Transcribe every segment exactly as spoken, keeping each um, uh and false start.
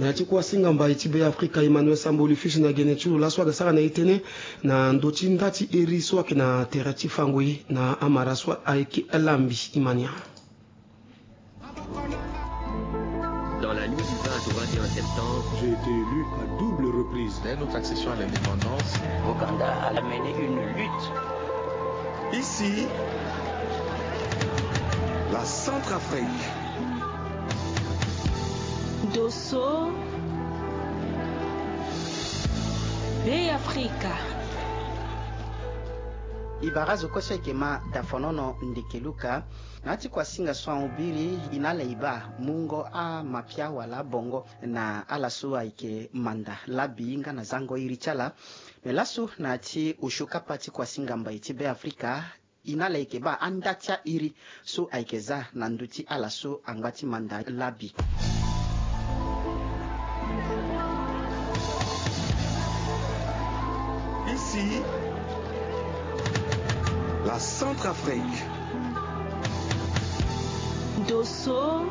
na yati kwa singa mba itibe Afrika Emmanuel Samboli fish na genetu la swa gasara na itene na ndoti ndati eri swa kina terati fangui na amara swa aiki elambi imania. Dans la nuit du vingt au vingt et un septembre, j'ai été élu à double reprise. Dès notre accession à l'indépendance, Ouganda a mené une lutte. Ici, la Centrafrique. Dosso, Bay-Africa. Ibarazo kosha ikema dafonono ndikeluka nati kwa singa swa ubiri inale iba mungo a mapia wala bongo na alasu aike manda labi inga na zango irichala melasu nati ushuka pati kwa singa mba itibe Afrika inale ikeba andatia iri su aikeza na nduti alasu angati manda labi. Ici, la Centrafrique. Dosso,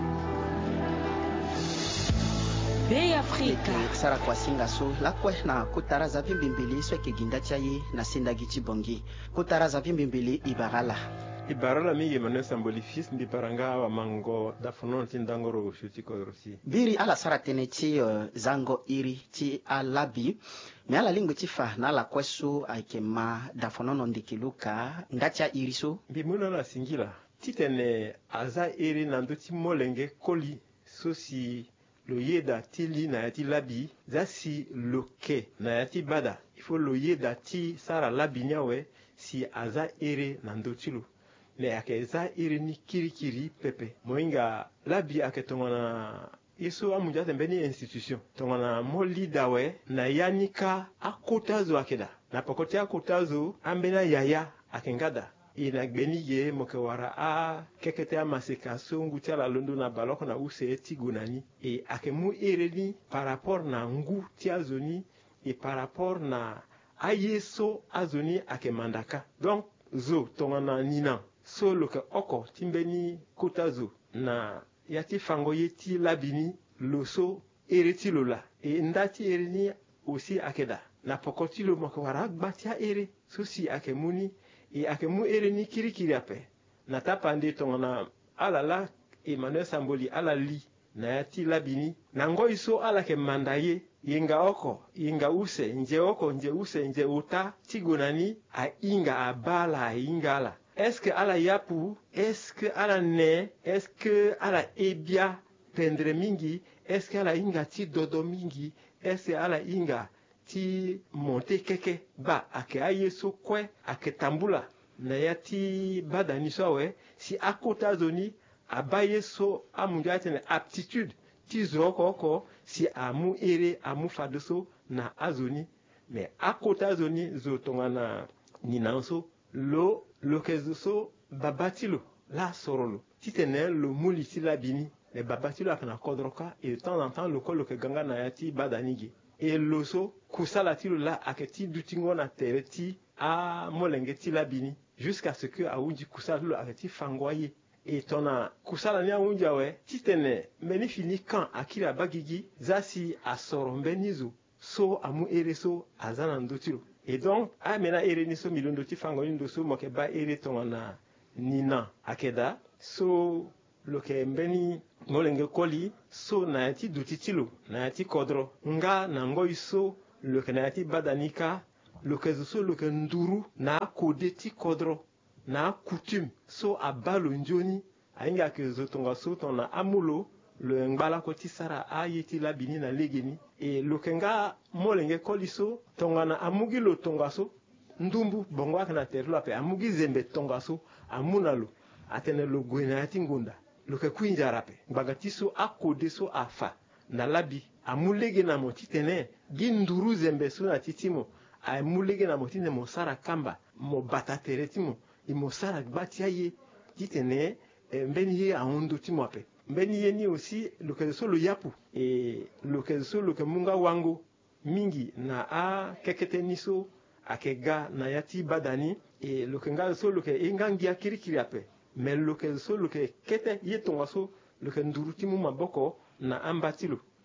Bay-Africa. Sara kwa singa so lakwe na kutaraza vimbimbili sweke gindacha ye na sendagi chibongi. Kutaraza vimbimbili ibarala. Ibarala mi Emmanuel Samboli fils ndi paranga wa mango dafonon tindangoro shuti ko rosi. Biri ala sara tenechi uh, zango iri ti alabi. Me ala lingu tifa na la kwesu aikema dafonon ndikiluka ngacha iriso. Bimuna la singila. Titene aza iri nanduti molenge koli sosi lo yeda tili na yati labi zasi loke na yati bada. Il faut lo yeda ti sara labi nyawe si aza iri nandutilu. Me ake za iri ni kirikiri pepe. Moinga labi ake tongana iso amuja tembeni institution. Tongana moli dawe na yanika akotazo akeda. Na pokote akotazo ambena yaya akengada. Ina gbenige mokewara a kekete amaseka songu tiala londo na baloko na use tigunani e akemu ereni par rapport na ngu tiazoni et par rapport na ayeso azoni akemandaka. Donc zo tongana nina so loke oko timbeni kotazo na yati fango yeti labini loso ereti lola e ndati ereni aussi akeda na pokoti lo mokewara gbatia ere so si akemuni e akemu ereni kirikiri ape na tapande tongana alala Emmanuel Samboli alali na yati labini na ngo iso ala ke mandaye yinga oko yinga use nje oko nje use nje uta tigonani a inga abala a ingala est-ce que ala yapu est-ce que ala ne est-ce que ala ebia pendre mingi est-ce que ala inga ti dodo mingi est-ce que ala inga ti monte keke ba ake ayeso kwe ake tambula na yati badani sowe si akota zoni abaye so amunga tene aptitude ti zoko oko si amu ere amu fadoso na azoni me akota zoni zo tongana ninanso lo lokezo babatilo la sorolo titene lo muliti labini le babatilo akana kodroka et de temps en temps le kolo ke ganga na yati badanigi et loso kusala tilo la aketi dutingo na tereti a molenge ti labini jusqu'à ce que aunji kusala lo aketi fangwaye et tona kusala ni aunji awe titene meni fini kan akira bagigi zasi asoro mbenizo so amu ereso azana ndotilo et donc a mena ereni so milondo ti fangwaye ndoso moke ba ere tona nina akeda so loke mbeni molenge koli so na yati dutitilo na yati kodro nga na ngoi so loke na yati badanika loke so loke nduru na kodeti kodro na coutume so abalo njoni ainga ke zotonga so tona amulo le ngbala ko ti sara ayeti labini na legeni e loke nga molenge koli so tonga na amugi lo tonga so ndumbu bongo akana terlo ape amugi zembe tonga so amunalo atene lo gwena yati ngunda loke kuinja rape bagatiso akode so afa na labi amulege na motitene ginduru zembe so na titimo amulege na motine mo sara kamba mo batateretimo imo sara gbatiaye titene e, mbeni ye aondo timo ape mbeni ye ni aussi loke so lo yapu e loke so loke munga wango mingi na a kekete niso akega na yati badani e loke nga so loke ingangia kirikiri ape mais loke so loke kete ye tonga so loke nduruti mu maboko na ambatilo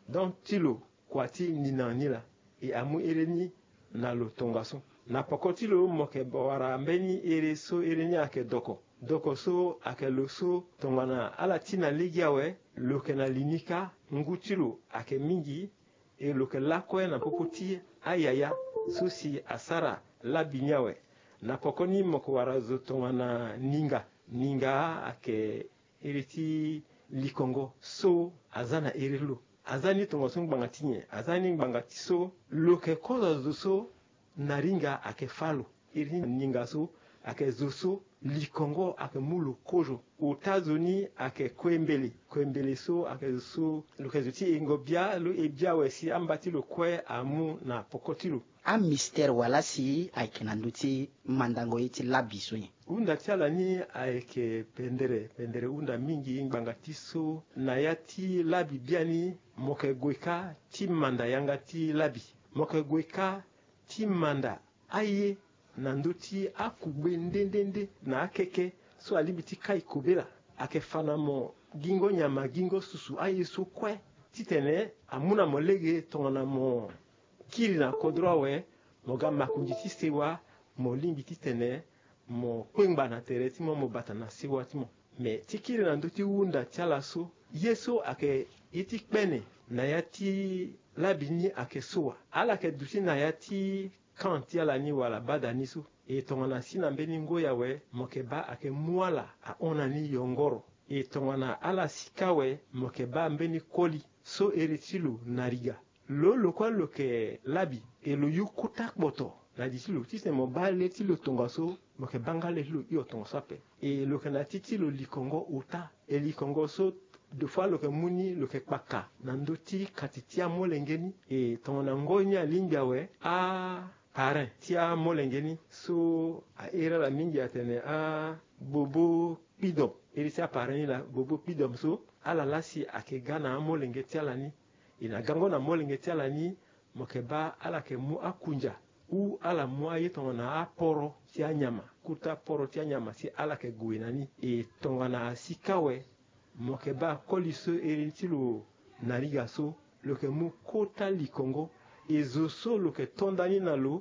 donc tilo kwati ninanila e amu ereni na lo tongaso na pokotilo moke bawara mbeni ere so ereni ake doko doko so ake lo so tongana ala tina ligiawe loke na linika ngutilo ake mingi e loke lakwe na popoti ayaya so si asara la binyawe na pokoni moko wara zo tongana ninga ninga ake eriti likongo so azana erelo azani tongo so ngbangati azani ngbangati so loke koza zo so naringa ake falo eri ninga so ake zo so likongo ake mulu kojo utazoni ake kwembele kwembele so ake so loke zoti engobia lo ebia wesi ambati lo kwe amu na pokotilo a mystère wala si ake nanduti mandango iti labiso ye unda tiala ni aike pendere pendere unda mingi ngbangati so na yati labi biani moke goika ti manda yanga ti labi moke goika ti manda aye nanduti akugbe ndendende na akeke so alibiti kai kubela ake fana mo gingo nyama gingo susu aye so kwe titene amuna molege tongana mo kiri na kodrowe moga makunjiti sewa mo limbi titene mo kwengba na tereti mo mo batana sewa timo me tikiri na nduti wunda tiala so yeso ake iti kpene na yati labini ake sowa ala ke duti na yati kanti ala ni wala badani so e tongana sina mbeni ngoya we mokeba ake muala a onani yongoro e tongana ala sikawe mokeba mbeni koli so eritilu nariga lo lo kwa lo ke labi e lo yukuta boto na ditilu tise mo bale tilo tongaso moke bangale lo yo tongasape e lo ke na titilo likongo uta e likongo so de fois lo ke muni lo ke paka na ndoti katitia molengeni e tongana ngonya linga we a parrain tia molengeni so a era la mingi atene a bobo pidom eri tia parrain la bobo pidom so ala lasi ake gana molenge tia lani ina gango na molenge tia lani mokeba ala ke mu akunja u ala mu aye tongana a poro tia nyama kuta poro tia nyama si ala ke guinani e tongana sikawe mokeba koliso eri tilo nariga so lo ke mu kota likongo ezoso lo ke tondani na lo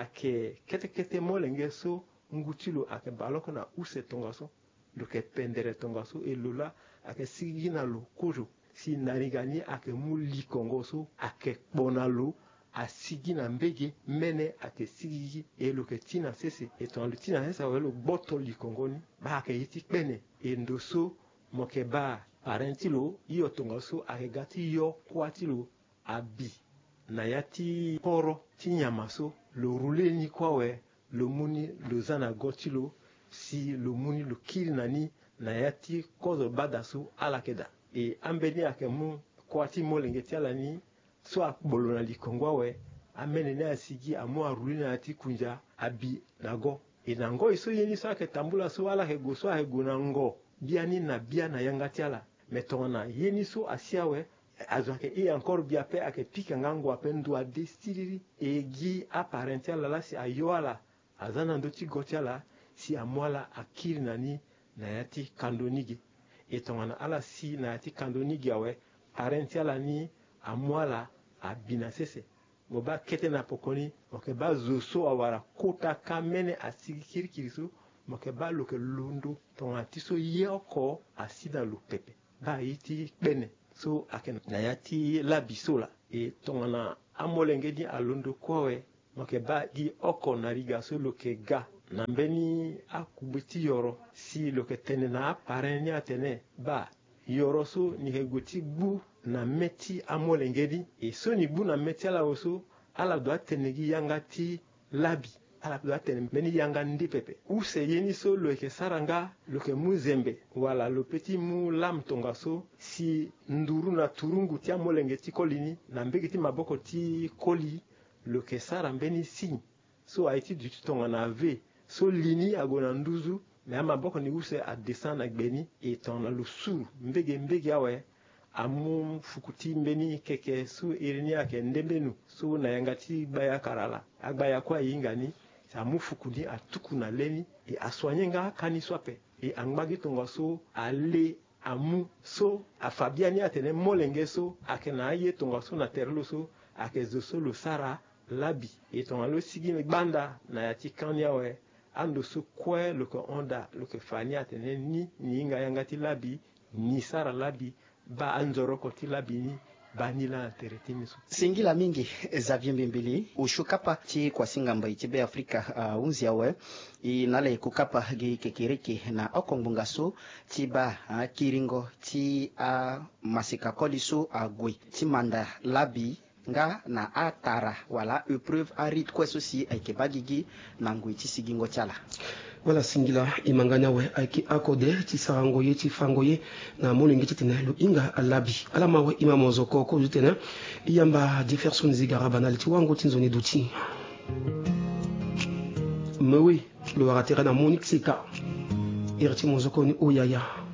ake kete kete molenge so ngutilo ake baloko na use tongaso lo ke pendere tongaso e lola ake sigi na lo kojo si narigani ake mu likongo so ake bona lo asigi na mbege mene ake sigi e lo ke tina sese e ton lo tina sese we lo boto likongo ni ba ake yiti kpene e ndoso moke ba parentilo iyo tongaso ake gati yo kwatilo abi na yati poro ti nyamaso lo roule ni kwawe lo muni lo zana gotilo si lo muni lo kiri nani na yati kozo badaso alakeda e ambeni akemu kwati molenge tiala ni so akbolo na likongwa we amene na asigi amu aruli na yati kunja abi nago e nango iso yeni so ake tambula so ala ke go so ake go na ngo biani na bia na yanga tiala metona yeni so asiawe azwake e encore bien pe ake pika ngango apendu a destiriri e gi apparente ala la si ayoala azana ndoti gotiala si amwala akiri nani na yati kandonigi e tongana ala si na yati kandonigi awe parente ala ni amwala abina sese moba kete na pokoni moke ba zoso awara kota kamene asigi kirikiriso moke ba loke lundo tonga tiso yeko asida lo pepe ba iti bene so aken na yati la bisola e tongana amolenge di alondo kwawe moke ba di oko na riga so loke ga na mbeni akubiti yoro si loke tene na parenya atene ba yoro so ni hegoti bu na meti amolenge di e so ni bu na meti ala oso ala do atenegi yanga ti labi ala do atene meni yanga ndi pepe u se yeni so loke saranga loke muzembe wala lo petit mu lam tonga so si nduru na turungu ti amolenge ti kolini na mbegi ti maboko ti koli loke sara mbeni si so aiti du tonga na ve so lini agona nduzu me amaboko ni use a descend na gbeni e tona lo suru mbege mbege awe amu fukuti mbeni keke su irini ake ndembenu so na yangati baya karala agbaya kwa yingani amu fukuni atuku na leni e aswanye nga kani swape e angbagi tonga so ale amu so a fabiani atene molenge so akena ye tonga so na terlo so akezo so lo sara labi e tonga lo sigi me banda na yati kanya we ando so kwe lo ko onda lo ke fani atene ni ni nga yangati labi ni sara labi ba anzoro ko ti labi ni banila teretini so singila mingi Xavier Mbimbili ushukapa ti kwa singamba itibe Afrika uh, unzi yawe inale kukapa gi kekiriki na okongbunga so ti ba uh, kiringo ti uh, masika koliso agwe ti manda labi nga na atara wala épreuve arit kweso si aike bagigi na ngwe ti sigingo chala wala singila imanganya we aiki akode chisarango ye chifango ye na molingi chitene lu inga alabi alama we imamozo koko jutena iyamba Jefferson Zigara banali chiwango tinzoni duti mewe lo waratera na Monique Sika irti mozoko ni oyaya